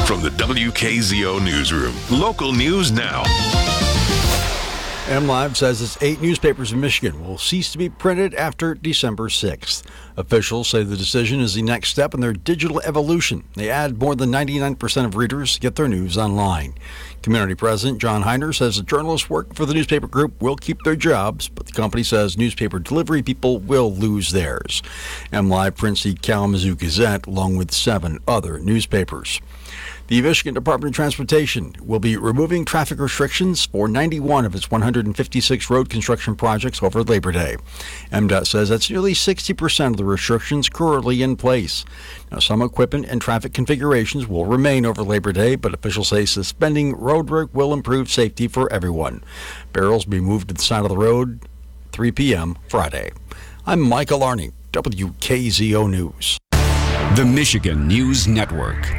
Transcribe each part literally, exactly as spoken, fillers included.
From the W K Z O Newsroom, local news now. MLive says its eight newspapers in Michigan will cease to be printed after December sixth. Officials say the decision is the next step in their digital evolution. They add more than ninety-nine percent of readers get their news online. Community President John Heiner says the journalists working for the newspaper group will keep their jobs, but the company says newspaper delivery people will lose theirs. MLive prints the Kalamazoo Gazette along with seven other newspapers. The Michigan Department of Transportation will be removing traffic restrictions for ninety-one of its one hundred fifty-six road construction projects over Labor Day. M DOT says that's nearly sixty percent of the restrictions currently in place. Now, some equipment and traffic configurations will remain over Labor Day, but officials say suspending road work will improve safety for everyone. Barrels will be moved to the side of the road three p.m. Friday. I'm Michael Arney, W K Z O News. The Michigan News Network.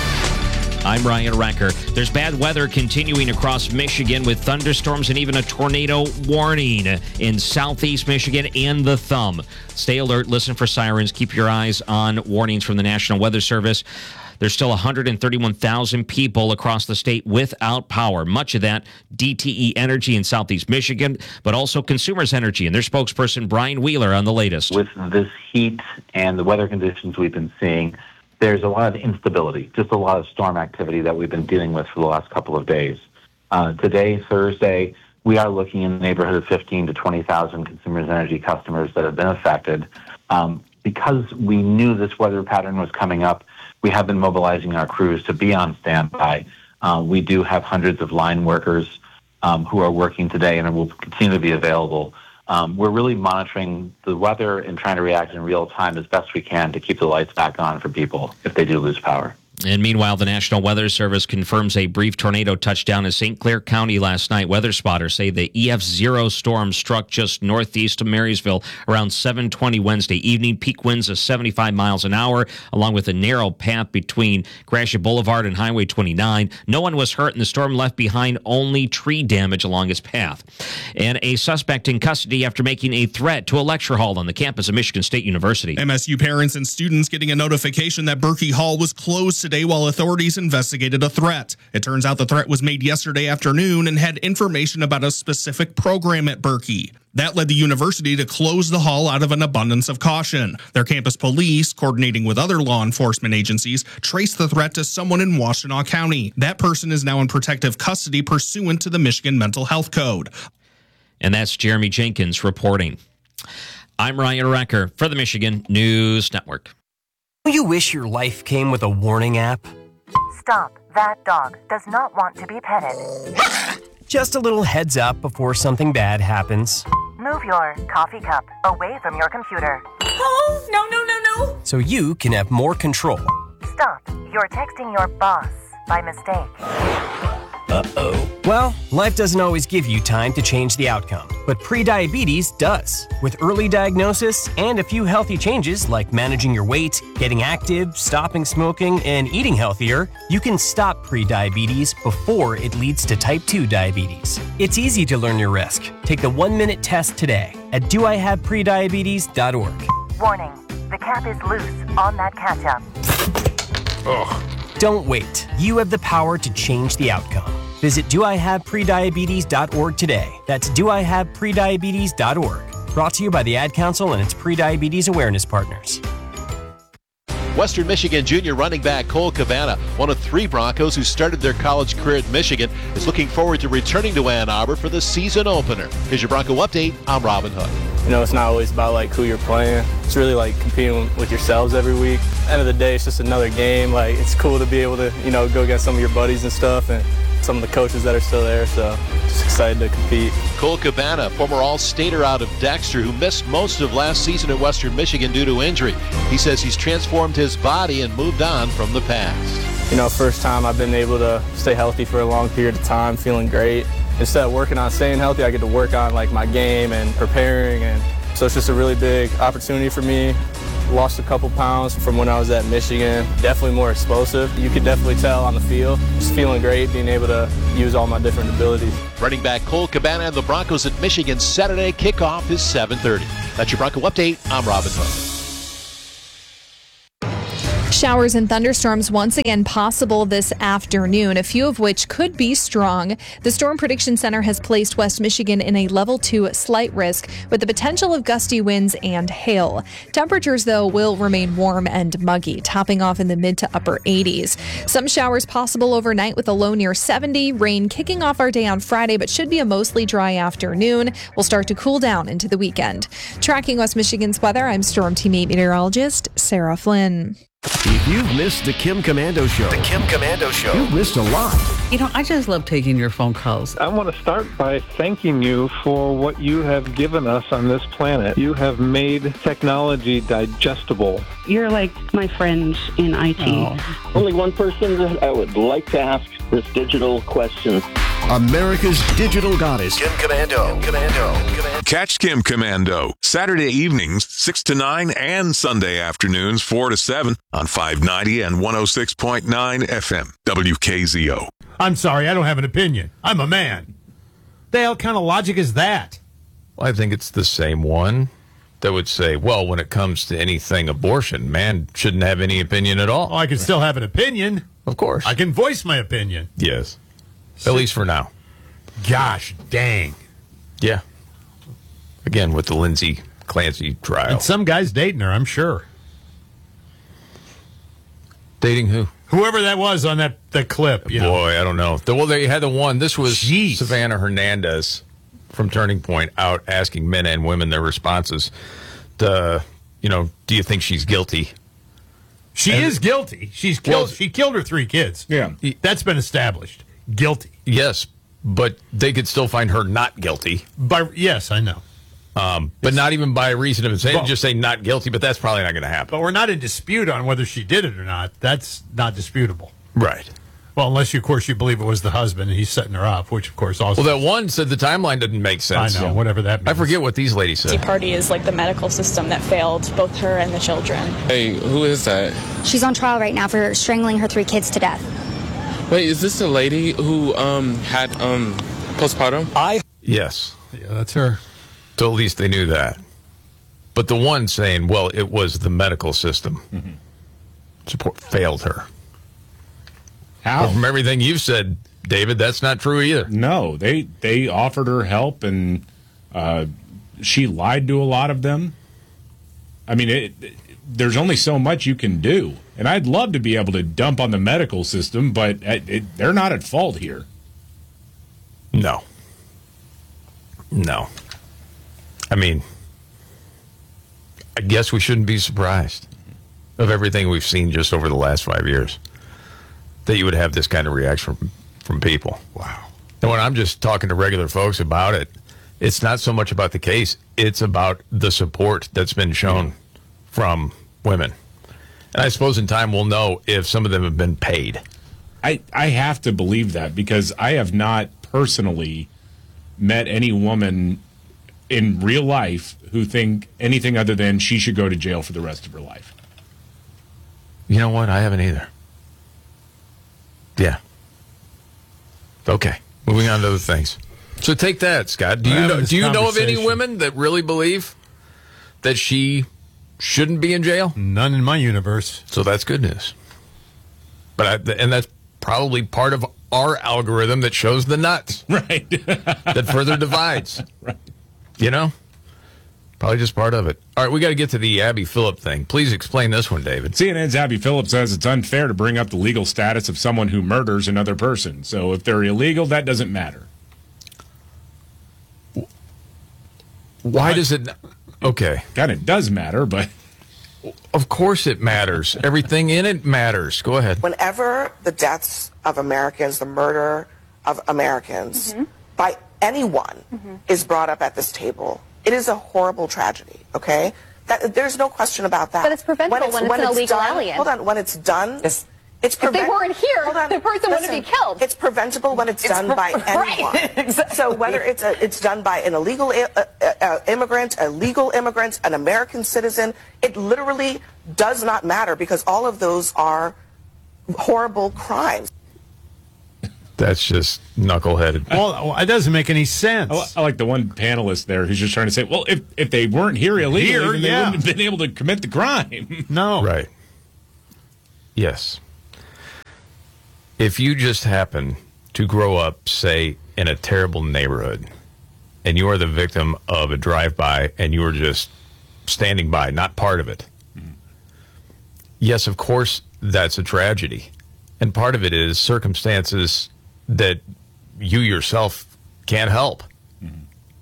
I'm Ryan Recker. There's bad weather continuing across Michigan with thunderstorms and even a tornado warning in southeast Michigan and the Thumb. Stay alert, listen for sirens, keep your eyes on warnings from the National Weather Service. There's still one hundred thirty-one thousand people across the state without power. Much of that D T E Energy in southeast Michigan, but also Consumers Energy and their spokesperson Brian Wheeler on the latest. With this heat and the weather conditions we've been seeing, there's a lot of instability, just a lot of storm activity that we've been dealing with for the last couple of days. Uh, today, Thursday, we are looking in the neighborhood of fifteen to twenty thousand Consumers Energy customers that have been affected. Um, because we knew this weather pattern was coming up, we have been mobilizing our crews to be on standby. Uh, we do have hundreds of line workers um, who are working today and will continue to be available. Um, we're really monitoring the weather and trying to react in real time as best we can to keep the lights back on for people if they do lose power. And meanwhile, the National Weather Service confirms a brief tornado touchdown in Saint Clair County last night. Weather spotters say the E F zero storm struck just northeast of Marysville around seven twenty Wednesday evening. Peak winds of seventy-five miles an hour, along with a narrow path between Gratiot Boulevard and Highway twenty-nine. No one was hurt, and the storm left behind only tree damage along its path. And a suspect in custody after making a threat to a lecture hall on the campus of Michigan State University. M S U parents and students getting a notification that Berkey Hall was closed today while authorities investigated a threat. It turns out the threat was made yesterday afternoon and had information about a specific program at Berkey. That led the university to close the hall out of an abundance of caution. Their campus police, coordinating with other law enforcement agencies, traced the threat to someone in Washtenaw County. That person is now in protective custody pursuant to the Michigan Mental Health Code. And that's Jeremy Jenkins reporting. I'm Ryan Recker for the Michigan News Network. Do you wish your life came with a warning app? Stop. That dog does not want to be petted. Just a little heads up before something bad happens. Move your coffee cup away from your computer. Oh, no, no, no, no. So you can have more control. Stop. You're texting your boss by mistake. Uh-oh. Well, life doesn't always give you time to change the outcome, but prediabetes does. With early diagnosis and a few healthy changes like managing your weight, getting active, stopping smoking, and eating healthier, you can stop prediabetes before it leads to type two diabetes. It's easy to learn your risk. Take the one-minute test today at do I have prediabetes dot org. Warning, the cap is loose on that ketchup. Ugh. Don't wait. You have the power to change the outcome. Visit do I have prediabetes dot org today. That's do I have prediabetes dot org. Brought to you by the Ad Council and its prediabetes awareness partners. Western Michigan junior running back Cole Cabana, one of three Broncos who started their college career at Michigan, is looking forward to returning to Ann Arbor for the season opener. Here's your Bronco update. I'm Robin Hood. You know, it's not always about like who you're playing. It's really like competing with yourselves every week. At the end of the day, it's just another game. Like, it's cool to be able to, you know, go against some of your buddies and stuff, and some of the coaches that are still there, so just excited to compete. Cole Cabana, former All-Stater out of Dexter, who missed most of last season at Western Michigan due to injury. He says he's transformed his body and moved on from the past. You know, first time I've been able to stay healthy for a long period of time, feeling great. Instead of working on staying healthy, I get to work on like my game and preparing, and so it's just a really big opportunity for me. Lost a couple pounds from when I was at Michigan. Definitely more explosive. You could definitely tell on the field. Just feeling great, being able to use all my different abilities. Running back Cole Cabana and the Broncos at Michigan Saturday. Kickoff is seven thirty. That's your Bronco update. I'm Robin Hood. Showers and thunderstorms once again possible this afternoon, a few of which could be strong. The Storm Prediction Center has placed West Michigan in a level two slight risk with the potential of gusty winds and hail. Temperatures, though, will remain warm and muggy, topping off in the mid to upper eighties. Some showers possible overnight with a low near seventy. Rain kicking off our day on Friday, but should be a mostly dry afternoon. We'll start to cool down into the weekend. Tracking West Michigan's weather, I'm Storm Team eight meteorologist Sarah Flynn. If you've missed the Kim Komando Show, The Kim Komando Show, you've missed a lot. You know, I just love taking your phone calls. I want to start by thanking you for what you have given us on this planet. You have made technology digestible. You're like my friend in I T. Oh. Only one person that I would like to ask this digital question. America's digital goddess, Kim Komando. Kim Komando. Komando. Catch Kim Komando Saturday evenings, six to nine, and Sunday afternoons, four to seven on five ninety and one oh six point nine F M, W K Z O. I'm sorry, I don't have an opinion. I'm a man. The hell kind of logic is that? Well, I think it's the same one that would say, well, when it comes to anything abortion, man shouldn't have any opinion at all. Oh, I can still have an opinion. Of course. I can voice my opinion. Yes. At least for now. Gosh dang. Yeah. Again, with the Lindsay Clancy trial. And some guy's dating her, I'm sure. Dating who? Whoever that was on that, that clip. You Boy, know. I don't know. The, well, they had the one. This was Jeez. Savannah Hernandez from Turning Point out asking men and women their responses. The, you know, do you think she's guilty? She and, is guilty. She's killed. Well, she killed her three kids. Yeah. That's been established. Guilty. Yes, but they could still find her not guilty. By, yes, I know. Um, but not even by reason of saying, just say not guilty, but that's probably not going to happen. But we're not in dispute on whether she did it or not. That's not disputable. Right. Well, unless, you, of course, you believe it was the husband and he's setting her up, which, of course, also... Well, that one said the timeline didn't make sense. I know, yeah. Whatever that means. I forget what these ladies said. The party is like the medical system that failed both her and the children. Hey, who is that? She's on trial right now for strangling her three kids to death. Wait, is this the lady who um, had um, postpartum? I Yes. Yeah, that's her. So at least they knew that. But the one saying, well, it was the medical system. Mm-hmm. Support failed her. How? Well, from everything you've said, David, that's not true either. No, they they offered her help, and uh, she lied to a lot of them. I mean, it, it, there's only so much you can do. And I'd love to be able to dump on the medical system, but it, it, they're not at fault here. No. No. I mean, I guess we shouldn't be surprised of everything we've seen just over the last five years that you would have this kind of reaction from, from people. Wow. And when I'm just talking to regular folks about it, it's not so much about the case. It's about the support that's been shown from women. And I suppose in time we'll know if some of them have been paid. I, I have to believe that because I have not personally met any woman in real life who think anything other than she should go to jail for the rest of her life. You know what? I haven't either. Yeah. Okay. Moving on to other things. So take that, Scott. Do you know, do you know of any women that really believe that she shouldn't be in jail? None in my universe. So that's good news. But I, and that's probably part of our algorithm that shows the nuts. Right. That further divides. Right. You know? Probably just part of it. All right, we got to get to the Abby Phillip thing. Please explain this one, David. C N N's Abby Phillip says it's unfair to bring up the legal status of someone who murders another person. So if they're illegal, that doesn't matter. Why does it... Okay. Kind of does matter, but... Of course it matters. Everything in it matters. Go ahead. Whenever the deaths of Americans, the murder of Americans, mm-hmm. by anyone mm-hmm. is brought up at this table, it is a horrible tragedy, okay? That, there's no question about that. But it's preventable when it's, when it's when an it's illegal done, alien. Hold on, when it's done, it's, it's if they weren't here, the person listen, wouldn't be killed. It's preventable when it's, it's done by anyone. Right. Exactly. So whether it's a, it's done by an illegal uh, uh, immigrant, a legal immigrant, an American citizen, it literally does not matter because all of those are horrible crimes. That's just knuckleheaded. Well, it doesn't make any sense. I, I like the one panelist there who's just trying to say, well, if, if they weren't here illegally, here, then they yeah. wouldn't have been able to commit the crime. No. Right. Yes. If you just happen to grow up, say, in a terrible neighborhood, and you are the victim of a drive-by, and you are just standing by, not part of it, mm-hmm. yes, of course, that's a tragedy. And part of it is circumstances that you yourself can't help. Mm-hmm.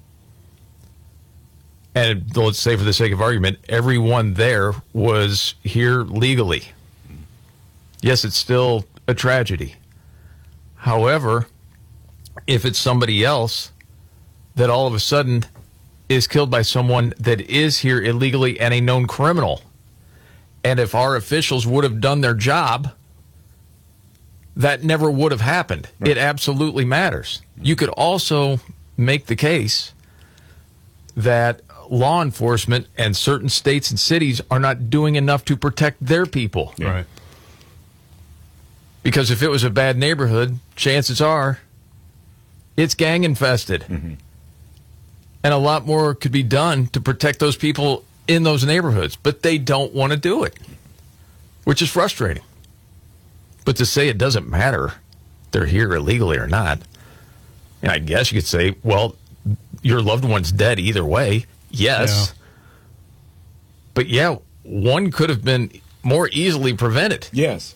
And let's say, for the sake of argument, everyone there was here legally. Mm-hmm. Yes, it's still a tragedy. However, if it's somebody else that all of a sudden is killed by someone that is here illegally and a known criminal, and if our officials would have done their job, that never would have happened. Right. It absolutely matters. You could also make the case that law enforcement and certain states and cities are not doing enough to protect their people. Yeah. Right. Because if it was a bad neighborhood, chances are it's gang infested. Mm-hmm. And a lot more could be done to protect those people in those neighborhoods. But they don't want to do it, which is frustrating. But to say it doesn't matter, they're here illegally or not, and I guess you could say, well, your loved one's dead either way. Yes. Yeah. But yeah, one could have been more easily prevented. Yes.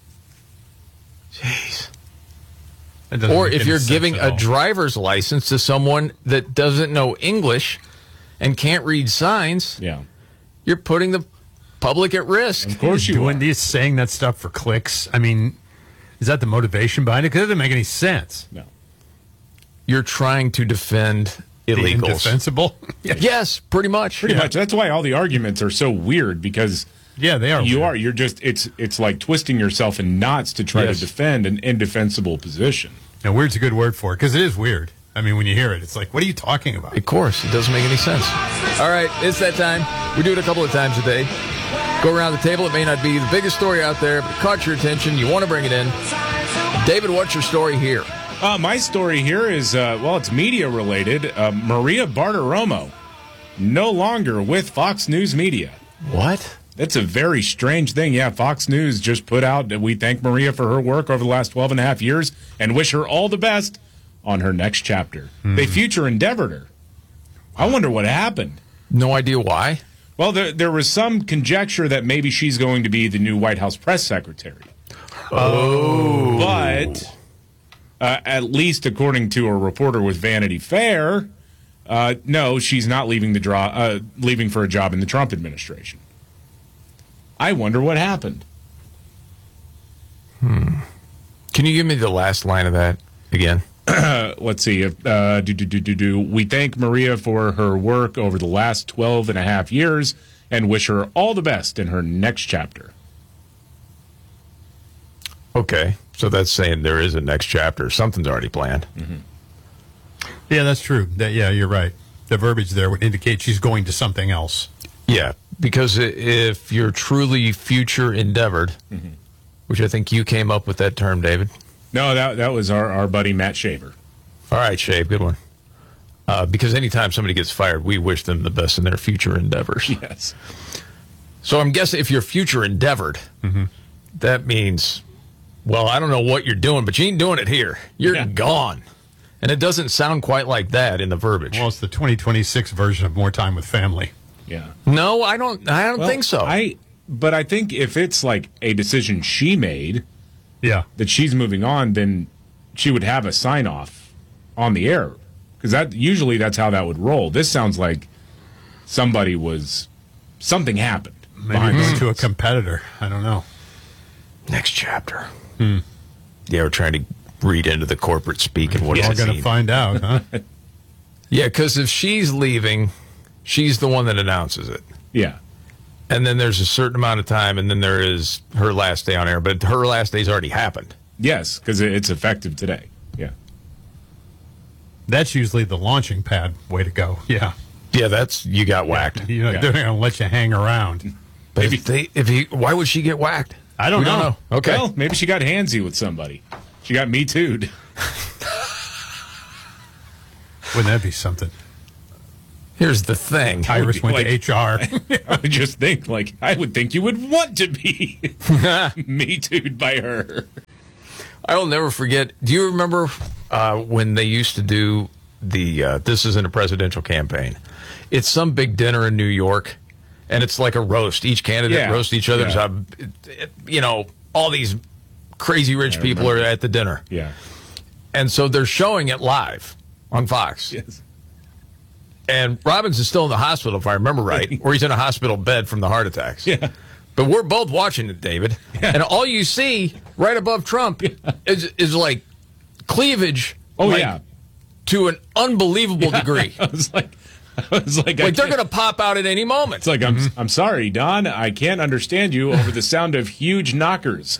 Jeez. Or if you're giving a driver's license to someone that doesn't know English and can't read signs, yeah, you're putting the public at risk. Of course you doing these, saying that stuff for clicks. I mean, is that the motivation behind it? Because it doesn't make any sense. No. You're trying to defend illegals. The indefensible? Yeah. Yes, pretty much. Pretty yeah. much. That's why all the arguments are so weird, because yeah, they are. You weird. are. You're just. It's. It's like twisting yourself in knots to try yes. to defend an indefensible position. Now, weird's a good word for it, because it is weird. I mean, when you hear it, it's like, what are you talking about? Of course, it doesn't make any sense. All right, it's that time. We do it a couple of times a day. Go around the table. It may not be the biggest story out there, but it caught your attention. You want to bring it in. David, what's your story here? Uh, my story here is, uh, well, it's media related. Uh, Maria Bartiromo, no longer with Fox News Media. What? That's a very strange thing. Yeah, Fox News just put out that we thank Maria for her work over the last twelve and a half years and wish her all the best on her next chapter. Mm. They future endeavored her. I wonder what happened. No idea why. Well, there, there was some conjecture that maybe she's going to be the new White House press secretary. Oh. But uh, at least according to a reporter with Vanity Fair, uh, no, she's not leaving the draw, uh, leaving for a job in the Trump administration. I wonder what happened. Hmm. Can you give me the last line of that again? Let's see. If, uh, do, do, do, do, do. We thank Maria for her work over the last twelve and a half years and wish her all the best in her next chapter. Okay. So that's saying there is a next chapter. Something's already planned. Mm-hmm. Yeah, that's true. That, yeah, you're right. The verbiage there would indicate she's going to something else. Yeah, because if you're truly future endeavored, mm-hmm. which I think you came up with that term, David. No, that that was our, our buddy Matt Shaver. All right, Shave, good one. Uh, because anytime somebody gets fired, we wish them the best in their future endeavors. Yes. So I'm guessing if you're future endeavored, mm-hmm. that means, well, I don't know what you're doing, but you ain't doing it here. You're yeah. gone. And it doesn't sound quite like that in the verbiage. Well, it's the twenty twenty-six version of More Time with Family. Yeah. No, I don't. I don't well, think so. I. But I think if it's like a decision she made, yeah, that she's moving on, then she would have a sign off on the air, because that usually that's how that would roll. This sounds like somebody was something happened. Maybe going to a competitor. I don't know. Next chapter. Hmm. Yeah, we're trying to read into the corporate speak and what we're all going to find out, huh? Yeah, because if she's leaving, she's the one that announces it. Yeah. And then there's a certain amount of time, and then there is her last day on air. But her last day's already happened. Yes, because it's effective today. Yeah. That's usually the launching pad way to go. Yeah. Yeah, that's, you got whacked. You know, yeah. They're going to let you hang around. But maybe if they, if he, why would she get whacked? I don't, know. don't know. Okay. Well, maybe she got handsy with somebody. She got Me Too'd. Wouldn't that be something? Here's the thing. Iris went like, to H R. I would just think, like, I would think you would want to be Me Too'd by her. I will never forget. Do you remember uh, when they used to do the, uh, this isn't a presidential campaign. It's some big dinner in New York, and it's like a roast. Each candidate Yeah. roasts each other's, Yeah. uh, you know, all these crazy rich I people remember. are at the dinner. Yeah. And so they're showing it live on Fox. Yes. And Robbins is still in the hospital, if I remember right, or he's in a hospital bed from the heart attacks. Yeah. But we're both watching it, David. Yeah. And all you see right above Trump yeah. is is like cleavage. Oh, like, yeah. To an unbelievable Yeah. degree. I was like, I was like, like they're going to pop out at any moment. It's like, I'm, I'm sorry, Don. I can't understand you over the sound of huge knockers.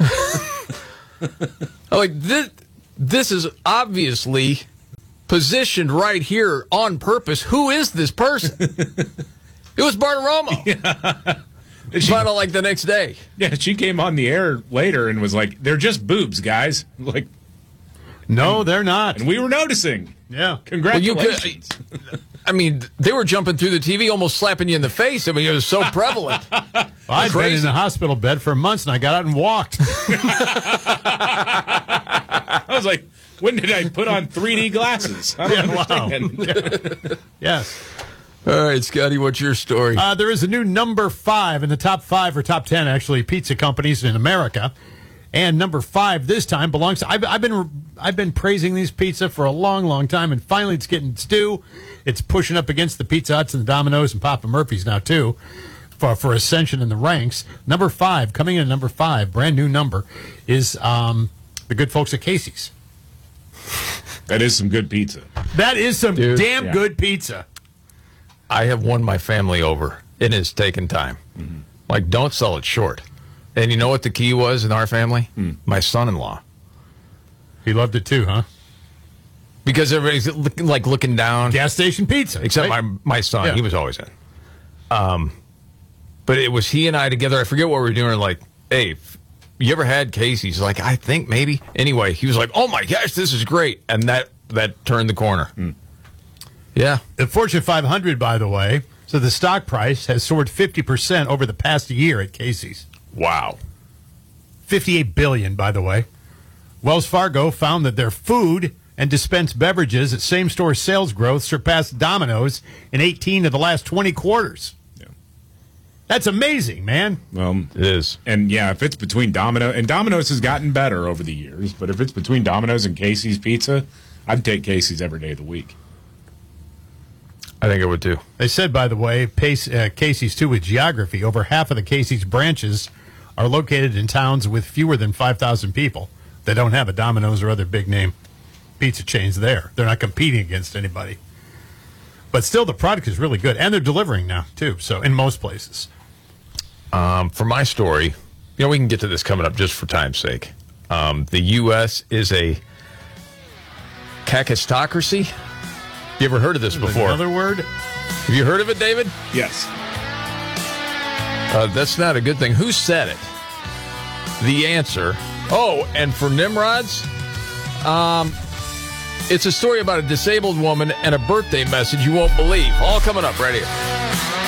Like, this, this is obviously positioned right here on purpose. Who is this person? It was Bartiromo. Yeah. She found out like the next day. Yeah, she came on the air later and was like, they're just boobs, guys. Like, No, and, they're not. And we were noticing. Yeah. Congratulations. Well, you could, I mean, they were jumping through the T V, almost slapping you in the face. I mean, it was so prevalent. Well, I've been in the hospital bed for months, and I got out and walked. I was like, when did I put on three D glasses? I don't Yeah, wow. understand. Yeah. Yes. All right, Scotty, what's your story? Uh, there is a new number five in the top five or top ten, actually, pizza companies in America. And number five this time belongs to, I've, I've been I've been praising these pizza for a long, long time, and finally it's getting its due. It's pushing up against the Pizza Huts and the Domino's and Papa Murphy's now, too, for, for ascension in the ranks. Number five, coming in at number five, brand new number, is um, the good folks at Casey's. That is some good pizza. That is some Dude, damn yeah. good pizza. I have won my family over. It has taken time. Mm-hmm. Like, don't sell it short. And you know what the key was in our family? Mm. My son-in-law. He loved it too, huh? Because everybody's look, like looking down. Gas station pizza. Except right? my my son. Yeah. He was always in. Um, but it was he and I together. I forget what we were doing. Like, hey, you ever had Casey's? Like, I think maybe. Anyway, he was like, oh my gosh, this is great. And that, that turned the corner. Mm. Yeah. The Fortune five hundred, by the way, so the stock price has soared fifty percent over the past year at Casey's. Wow. fifty-eight billion dollars, by the way. Wells Fargo found that their food and dispensed beverages at same-store sales growth surpassed Domino's in eighteen of the last twenty quarters. Yeah. That's amazing, man. Well, it is. And yeah, if it's between Domino and Domino's has gotten better over the years, but if it's between Domino's and Casey's Pizza, I'd take Casey's every day of the week. I think it would too. They said, by the way, Pace, uh, Casey's, too, with geography, over half of the Casey's branches are located in towns with fewer than five thousand people. They don't have a Domino's or other big-name pizza chains there. They're not competing against anybody. But still, the product is really good. And they're delivering now, too, so in most places. Um, for my story, you know, we can get to this coming up just for time's sake. Um, the U S is a kakistocracy. You ever heard of this before? Another word? Have you heard of it, David? Yes. Uh, that's not a good thing. Who said it? The answer. Oh, and for Nimrods, um, it's a story about a disabled woman and a birthday message you won't believe. All coming up right here.